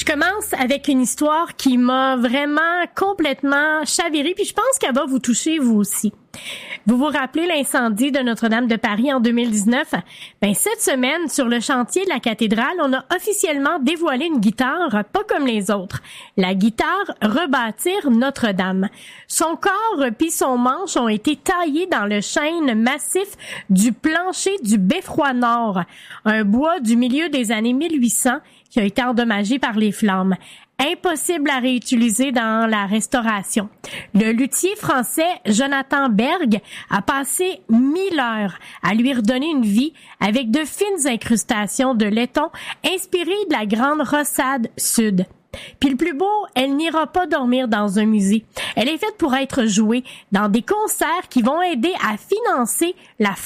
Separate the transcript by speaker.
Speaker 1: Je commence avec une histoire qui m'a vraiment complètement chavirée, puis je pense qu'elle va vous toucher vous aussi. Vous vous rappelez l'incendie de Notre-Dame de Paris en 2019? Cette semaine, sur le chantier de la cathédrale, on a officiellement dévoilé une guitare pas comme les autres. La guitare Rebâtir Notre-Dame. Son corps puis son manche ont été taillés dans le chêne massif du plancher du Beffroi Nord, un bois du milieu des années 1800 qui a été endommagé par les flammes. Impossible à réutiliser dans la restauration. Le luthier français Jonathan Berg a passé 1000 heures à lui redonner une vie avec de fines incrustations de laiton inspirées de la Grande Rossade Sud. Puis le plus beau, elle n'ira pas dormir dans un musée. Elle est faite pour être jouée dans des concerts qui vont aider à financer la